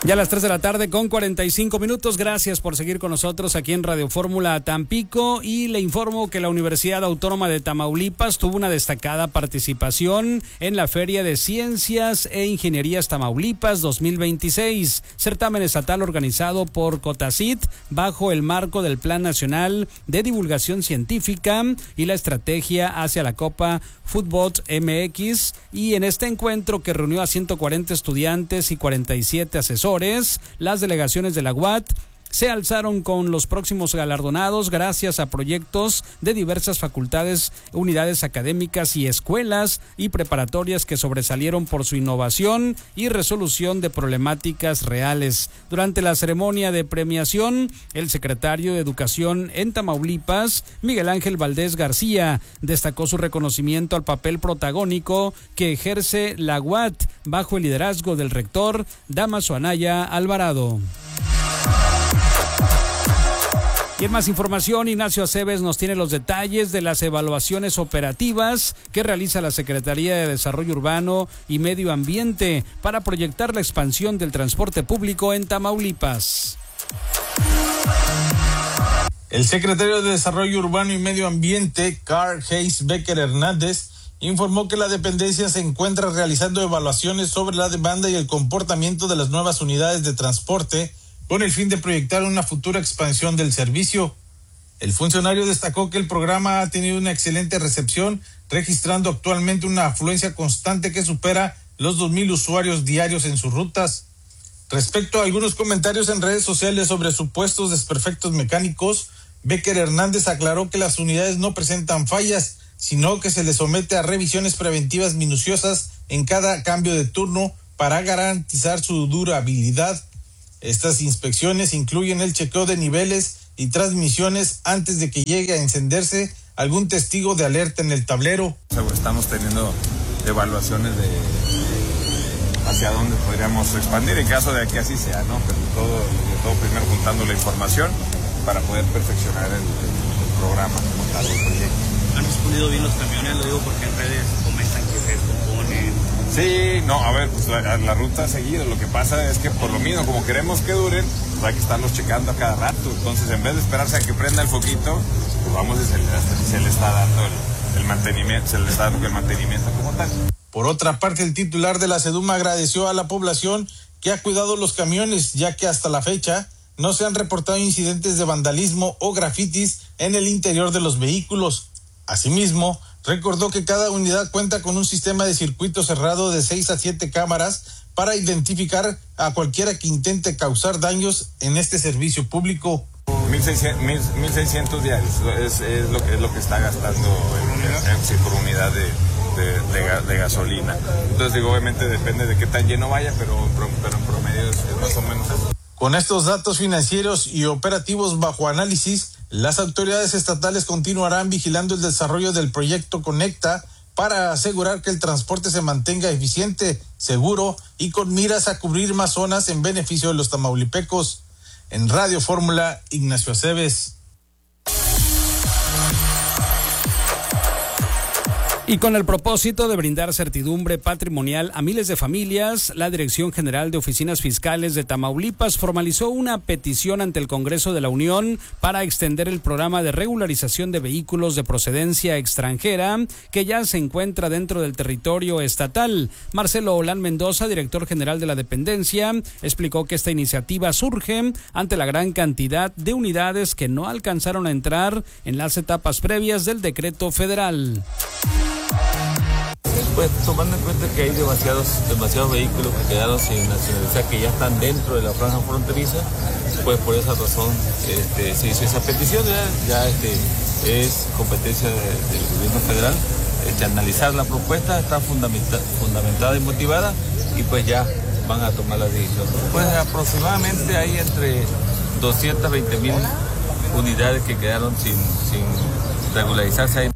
Ya a las 3 de la tarde con 45 minutos. Gracias por seguir con nosotros aquí en Radio Fórmula Tampico, y le informo que la Universidad Autónoma de Tamaulipas tuvo una destacada participación en la Feria de Ciencias e Ingenierías Tamaulipas 2026, certamen estatal organizado por COTACIT bajo el marco del Plan Nacional de Divulgación Científica y la Estrategia hacia la Copa Fútbol MX. Y en este encuentro, que reunió a 140 estudiantes y 47 asesores, las delegaciones de la UAT se alzaron con los próximos galardonados gracias a proyectos de diversas facultades, unidades académicas y escuelas y preparatorias que sobresalieron por su innovación y resolución de problemáticas reales. Durante la ceremonia de premiación, el secretario de Educación en Tamaulipas, Miguel Ángel Valdés García, destacó su reconocimiento al papel protagónico que ejerce la UAT bajo el liderazgo del rector Dámaso Anaya Alvarado. Y en más información, Ignacio Aceves nos tiene los detalles de las evaluaciones operativas que realiza la Secretaría de Desarrollo Urbano y Medio Ambiente para proyectar la expansión del transporte público en Tamaulipas. El secretario de Desarrollo Urbano y Medio Ambiente, Carl Hayes Becker Hernández, informó que la dependencia se encuentra realizando evaluaciones sobre la demanda y el comportamiento de las nuevas unidades de transporte con el fin de proyectar una futura expansión del servicio. El funcionario destacó que el programa ha tenido una excelente recepción, registrando actualmente una afluencia constante que supera los 2,000 usuarios diarios en sus rutas. Respecto a algunos comentarios en redes sociales sobre supuestos desperfectos mecánicos, Becker Hernández aclaró que las unidades no presentan fallas, sino que se les somete a revisiones preventivas minuciosas en cada cambio de turno para garantizar su durabilidad. Estas inspecciones incluyen el chequeo de niveles y transmisiones antes de que llegue a encenderse algún testigo de alerta en el tablero. Estamos teniendo evaluaciones de hacia dónde podríamos expandir en caso de que así sea, ¿no? Pero todo primero juntando la información para poder perfeccionar el programa como tal, el proyecto. ¿Han respondido bien los camiones? Lo digo porque en redes comentan que se descomponen. Sí, no, a ver, pues la ruta ha seguido. Lo que pasa es que por lo mismo, como queremos que duren, pues hay que estarlos checando a cada rato. Entonces, en vez de esperarse a que prenda el foquito, pues vamos y se le está dando el mantenimiento, se le está dando el mantenimiento como tal. Por otra parte, el titular de la SEDUM agradeció a la población que ha cuidado los camiones, ya que hasta la fecha no se han reportado incidentes de vandalismo o grafitis en el interior de los vehículos. Asimismo, recordó que cada unidad cuenta con un sistema de circuito cerrado de 6 a 7 cámaras para identificar a cualquiera que intente causar daños en este servicio público. 1,600 diarios es lo que está gastando por unidad de gasolina. Entonces, digo, obviamente depende de qué tan lleno vaya, pero en promedio es más o menos eso. Con estos datos financieros y operativos bajo análisis, las autoridades estatales continuarán vigilando el desarrollo del proyecto Conecta para asegurar que el transporte se mantenga eficiente, seguro y con miras a cubrir más zonas en beneficio de los tamaulipecos. En Radio Fórmula, Ignacio Aceves. Y con el propósito de brindar certidumbre patrimonial a miles de familias, la Dirección General de Oficinas Fiscales de Tamaulipas formalizó una petición ante el Congreso de la Unión para extender el programa de regularización de vehículos de procedencia extranjera que ya se encuentra dentro del territorio estatal. Marcelo Olán Mendoza, director general de la dependencia, explicó que esta iniciativa surge ante la gran cantidad de unidades que no alcanzaron a entrar en las etapas previas del decreto federal. Pues tomando en cuenta que hay demasiados vehículos que quedaron sin nacionalizar, que ya están dentro de la franja fronteriza, pues por esa razón se hizo esa petición. Ya es competencia del gobierno federal analizar la propuesta, está fundamentada y motivada, y pues ya van a tomar la decisión. Pues aproximadamente hay entre 220,000 unidades que quedaron sin regularizarse.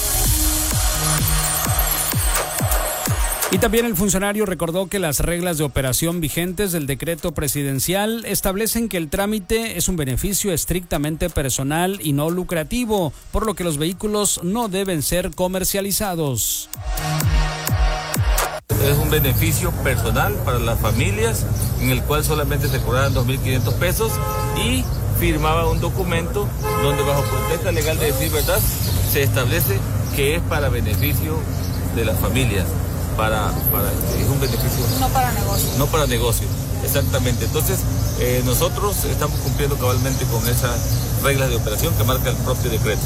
Y también el funcionario recordó que las reglas de operación vigentes del decreto presidencial establecen que el trámite es un beneficio estrictamente personal y no lucrativo, por lo que los vehículos no deben ser comercializados. es un beneficio personal para las familias en el cual solamente se cobraban 2.500 pesos y firmaba un documento donde bajo protesta legal de decir verdad se establece que es para beneficio de las familias, es un beneficio. No para negocio. No para negocio, exactamente. Entonces nosotros estamos cumpliendo cabalmente con esas reglas de operación que marca el propio decreto.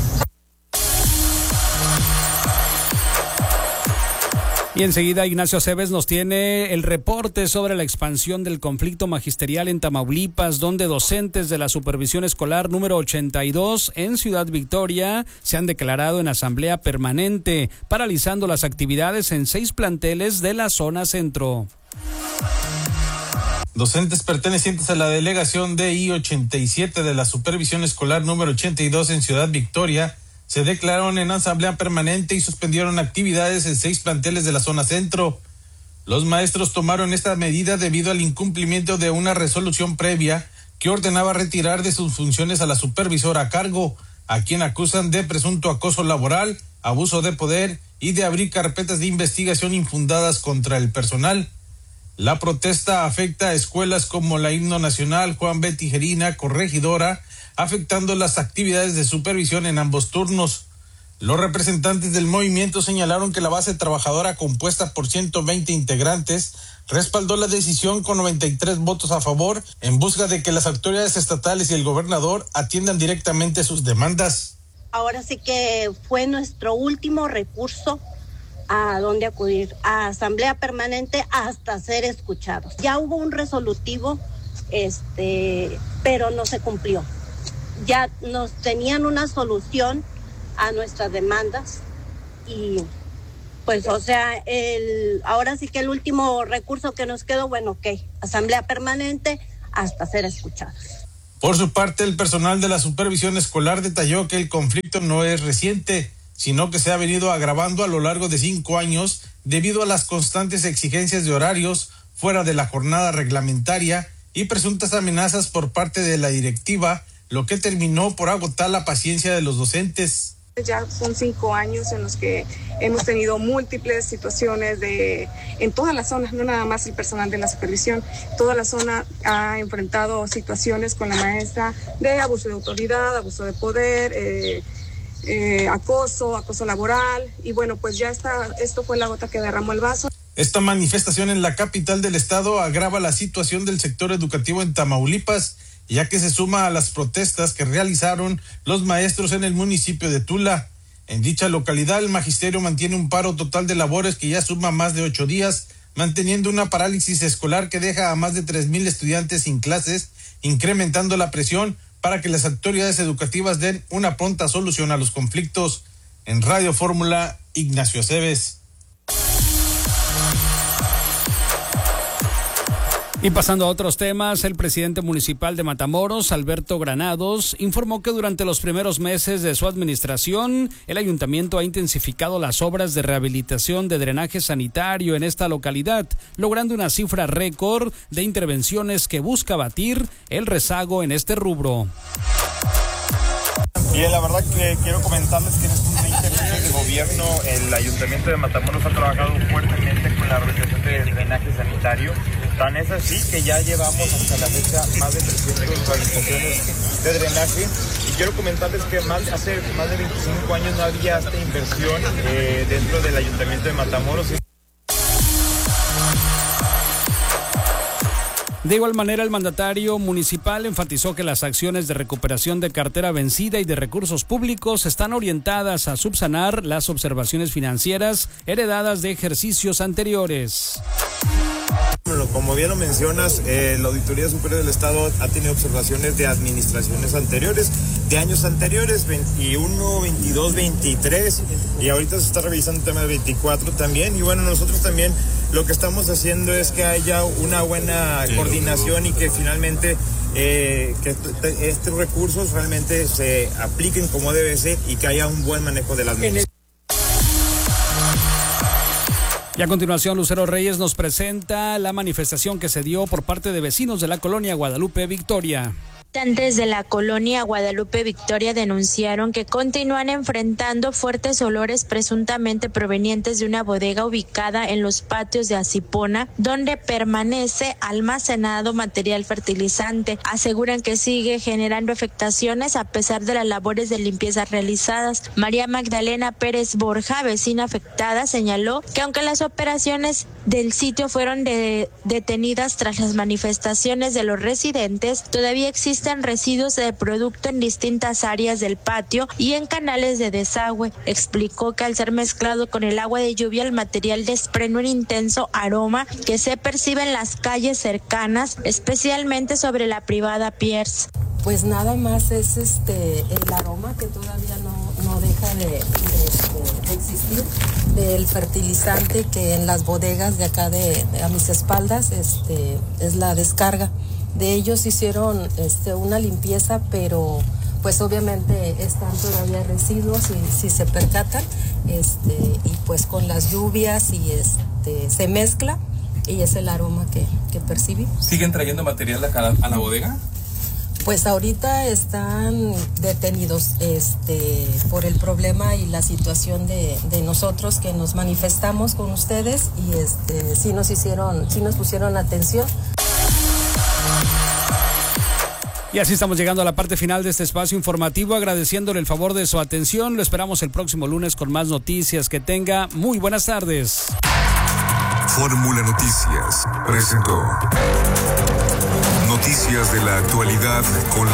Y enseguida Ignacio Aceves nos tiene el reporte sobre la expansión del conflicto magisterial en Tamaulipas, donde docentes de la Supervisión Escolar número 82 en Ciudad Victoria se han declarado en asamblea permanente, paralizando las actividades en 6 planteles de la zona centro. Docentes pertenecientes a la delegación DI-87 de la Supervisión Escolar número 82 en Ciudad Victoria se declararon en asamblea permanente y suspendieron actividades en 6 planteles de la zona centro. Los maestros tomaron esta medida debido al incumplimiento de una resolución previa que ordenaba retirar de sus funciones a la supervisora a cargo, a quien acusan de presunto acoso laboral, abuso de poder y de abrir carpetas de investigación infundadas contra el personal. La protesta afecta a escuelas como la Himno Nacional, Juan B. Tijerina, Corregidora, afectando las actividades de supervisión en ambos turnos. Los representantes del movimiento señalaron que la base trabajadora, compuesta por 120 integrantes, respaldó la decisión con 93 votos a favor en busca de que las autoridades estatales y el gobernador atiendan directamente sus demandas. Ahora sí que fue nuestro último recurso a dónde acudir, a asamblea permanente hasta ser escuchados. Ya hubo un resolutivo, pero no se cumplió. Ya nos tenían una solución a nuestras demandas y pues ahora sí que el último recurso que nos quedó, asamblea permanente hasta ser escuchados. Por su parte, el personal de la supervisión escolar detalló que el conflicto no es reciente, sino que se ha venido agravando a lo largo de 5 años debido a las constantes exigencias de horarios fuera de la jornada reglamentaria y presuntas amenazas por parte de la directiva, lo que terminó por agotar la paciencia de los docentes. Ya son 5 años en los que hemos tenido múltiples situaciones en todas las zonas, no nada más el personal de la supervisión. Toda la zona ha enfrentado situaciones con la maestra de abuso de autoridad, abuso de poder, acoso laboral y pues ya esto fue la gota que derramó el vaso. Esta manifestación en la capital del estado agrava la situación del sector educativo en Tamaulipas, ya que se suma a las protestas que realizaron los maestros en el municipio de Tula. En dicha localidad, el magisterio mantiene un paro total de labores que ya suma más de 8 días, manteniendo una parálisis escolar que deja a más de 3,000 estudiantes sin clases, incrementando la presión para que las autoridades educativas den una pronta solución a los conflictos. En Radio Fórmula, Ignacio Aceves. Y pasando a otros temas, el presidente municipal de Matamoros, Alberto Granados, informó que durante los primeros meses de su administración, el ayuntamiento ha intensificado las obras de rehabilitación de drenaje sanitario en esta localidad, logrando una cifra récord de intervenciones que busca abatir el rezago en este rubro. Bien, la verdad que quiero comentarles que en estos 20 meses de gobierno el ayuntamiento de Matamoros ha trabajado fuertemente con la rehabilitación de drenaje sanitario. Tan es así que ya llevamos hasta la fecha más de 300 rehabilitaciones de drenaje. Y quiero comentarles que hace más de 25 años no había esta inversión dentro del ayuntamiento de Matamoros. De igual manera, el mandatario municipal enfatizó que las acciones de recuperación de cartera vencida y de recursos públicos están orientadas a subsanar las observaciones financieras heredadas de ejercicios anteriores. Bueno, como bien lo mencionas, la Auditoría Superior del Estado ha tenido observaciones de administraciones anteriores, de años anteriores, 21, 22, 23, y ahorita se está revisando el tema de 24 también. Y bueno, nosotros también lo que estamos haciendo es que haya una buena coordinación y que finalmente que estos recursos realmente se apliquen como debe ser y que haya un buen manejo de las mismas. Y a continuación, Lucero Reyes nos presenta la manifestación que se dio por parte de vecinos de la colonia Guadalupe Victoria. Habitantes de la colonia Guadalupe Victoria denunciaron que continúan enfrentando fuertes olores presuntamente provenientes de una bodega ubicada en los patios de Acipona, donde permanece almacenado material fertilizante. Aseguran que sigue generando afectaciones a pesar de las labores de limpieza realizadas. María Magdalena Pérez Borja, vecina afectada, señaló que aunque las operaciones del sitio fueron detenidas tras las manifestaciones de los residentes, todavía existen residuos de producto en distintas áreas del patio y en canales de desagüe. Explicó que al ser mezclado con el agua de lluvia, el material desprende un intenso aroma que se percibe en las calles cercanas, especialmente sobre la privada Pierce. Pues nada más es el aroma que todavía no deja de existir, del fertilizante que en las bodegas de acá a mis espaldas es la descarga. De ellos hicieron una limpieza, pero pues obviamente están todavía residuos si se percatan, y pues con las lluvias y se mezcla y es el aroma que percibimos. ¿Siguen trayendo material a la bodega? Pues ahorita están detenidos por el problema y la situación de nosotros que nos manifestamos con ustedes y sí nos pusieron atención. Y así estamos llegando a la parte final de este espacio informativo, agradeciéndole el favor de su atención. Lo esperamos el próximo lunes con más noticias. Que tenga muy buenas tardes. Fórmula Noticias presentó Noticias de la Actualidad con la